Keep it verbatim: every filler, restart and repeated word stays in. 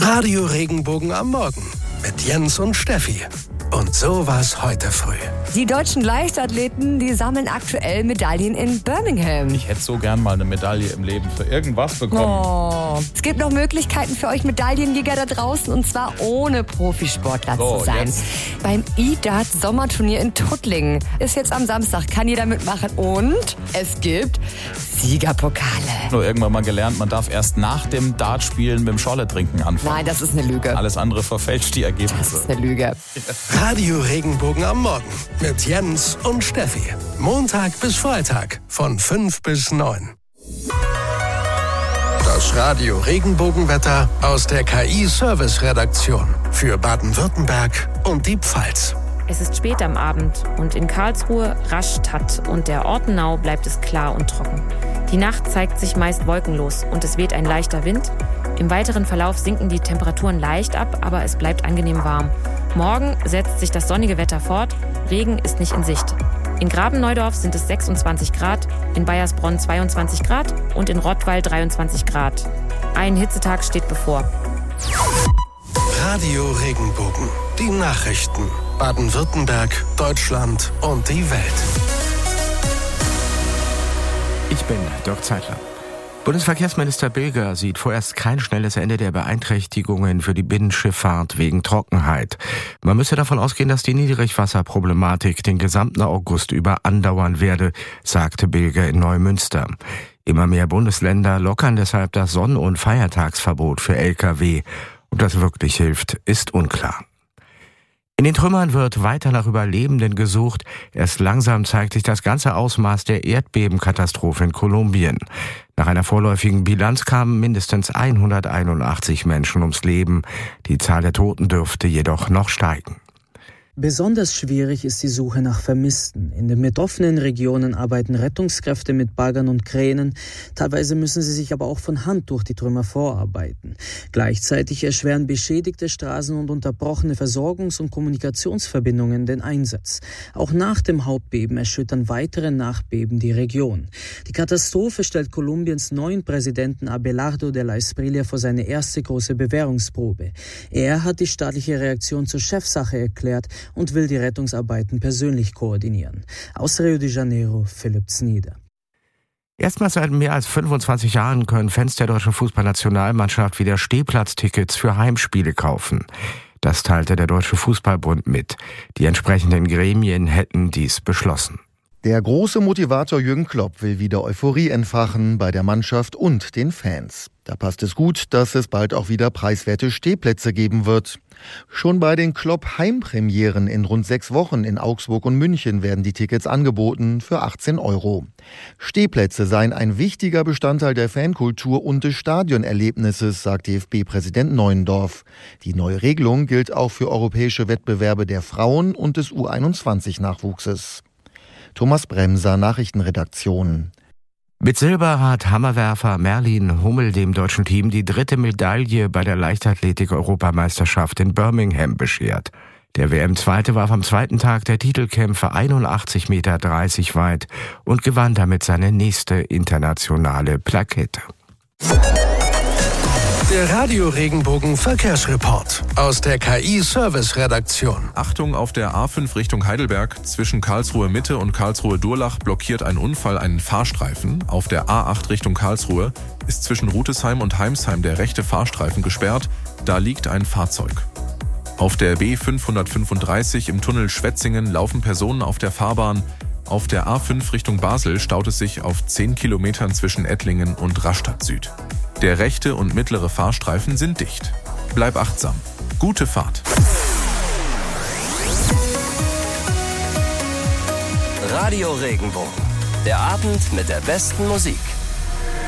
Radio Regenbogen am Morgen mit Jens und Steffi. Und so war's heute früh. Die deutschen Leichtathleten, die sammeln aktuell Medaillen in Birmingham. Ich hätte so gern mal eine Medaille im Leben für irgendwas bekommen. Oh. Es gibt noch Möglichkeiten für euch Medaillenjäger da draußen, und zwar ohne Profisportler So, zu sein. jetzt. Beim I-Dart Sommerturnier in Tuttlingen ist jetzt am Samstag, kann jeder mitmachen, und es gibt Siegerpokale. Nur irgendwann mal gelernt, man darf erst nach dem Dartspielen mit dem Scholle trinken anfangen. Nein, das ist eine Lüge. Alles andere verfälscht die Das Ergebnisse. ist eine Lüge. Radio Regenbogen am Morgen mit Jens und Steffi. Montag bis Freitag von fünf bis neun. Das Radio Regenbogenwetter aus der K I-Service-Redaktion für Baden-Württemberg und die Pfalz. Es ist spät am Abend und in Karlsruhe, Rastatt und der Ortenau bleibt es klar und trocken. Die Nacht zeigt sich meist wolkenlos und es weht ein leichter Wind. Im weiteren Verlauf sinken die Temperaturen leicht ab, aber es bleibt angenehm warm. Morgen setzt sich das sonnige Wetter fort, Regen ist nicht in Sicht. In Graben-Neudorf sind es sechsundzwanzig Grad, in Baiersbronn zweiundzwanzig Grad und in Rottweil dreiundzwanzig Grad. Ein Hitzetag steht bevor. Radio Regenbogen. Die Nachrichten. Baden-Württemberg, Deutschland und die Welt. Ich bin Dirk Zeitler. Bundesverkehrsminister Bilger sieht vorerst kein schnelles Ende der Beeinträchtigungen für die Binnenschifffahrt wegen Trockenheit. Man müsse davon ausgehen, dass die Niedrigwasserproblematik den gesamten August über andauern werde, sagte Bilger in Neumünster. Immer mehr Bundesländer lockern deshalb das Sonn- und Feiertagsverbot für L K W. Ob das wirklich hilft, ist unklar. In den Trümmern wird weiter nach Überlebenden gesucht. Erst langsam zeigt sich das ganze Ausmaß der Erdbebenkatastrophe in Kolumbien. Nach einer vorläufigen Bilanz kamen mindestens hunderteinundachtzig Menschen ums Leben. Die Zahl der Toten dürfte jedoch noch steigen. Besonders schwierig ist die Suche nach Vermissten. In den betroffenen Regionen arbeiten Rettungskräfte mit Baggern und Kränen. Teilweise müssen sie sich aber auch von Hand durch die Trümmer vorarbeiten. Gleichzeitig erschweren beschädigte Straßen und unterbrochene Versorgungs- und Kommunikationsverbindungen den Einsatz. Auch nach dem Hauptbeben erschüttern weitere Nachbeben die Region. Die Katastrophe stellt Kolumbiens neuen Präsidenten Abelardo de la Espriella vor seine erste große Bewährungsprobe. Er hat die staatliche Reaktion zur Chefsache erklärt und will die Rettungsarbeiten persönlich koordinieren. Aus Rio de Janeiro, Philipp Znieder. Erstmals seit mehr als fünfundzwanzig Jahren können Fans der deutschen Fußballnationalmannschaft wieder Stehplatztickets für Heimspiele kaufen. Das teilte der Deutsche Fußballbund mit. Die entsprechenden Gremien hätten dies beschlossen. Der große Motivator Jürgen Klopp will wieder Euphorie entfachen bei der Mannschaft und den Fans. Da passt es gut, dass es bald auch wieder preiswerte Stehplätze geben wird. Schon bei den Klopp-Heimpremieren in rund sechs Wochen in Augsburg und München werden die Tickets angeboten für achtzehn Euro. Stehplätze seien ein wichtiger Bestandteil der Fankultur und des Stadionerlebnisses, sagt D F B-Präsident Neuendorf. Die neue Regelung gilt auch für europäische Wettbewerbe der Frauen und des U einundzwanzig Nachwuchses. Thomas Bremser, Nachrichtenredaktion. Mit Silber hat Hammerwerfer Merlin Hummel dem deutschen Team die dritte Medaille bei der Leichtathletik-Europameisterschaft in Birmingham beschert. Der W M-Zweite warf am zweiten Tag der Titelkämpfe einundachtzig Komma dreißig Meter weit und gewann damit seine nächste internationale Plakette. Der Radio Regenbogen Verkehrsreport aus der K I-Service-Redaktion. Achtung, auf der A fünf Richtung Heidelberg zwischen Karlsruhe Mitte und Karlsruhe Durlach blockiert ein Unfall einen Fahrstreifen. Auf der A acht Richtung Karlsruhe ist zwischen Rutesheim und Heimsheim der rechte Fahrstreifen gesperrt. Da liegt ein Fahrzeug. Auf der B fünfhundertfünfunddreißig im Tunnel Schwetzingen laufen Personen auf der Fahrbahn. Auf der A fünf Richtung Basel staut es sich auf zehn Kilometern zwischen Ettlingen und Rastatt Süd. Der rechte und mittlere Fahrstreifen sind dicht. Bleib achtsam. Gute Fahrt. Radio Regenbogen. Der Abend mit der besten Musik.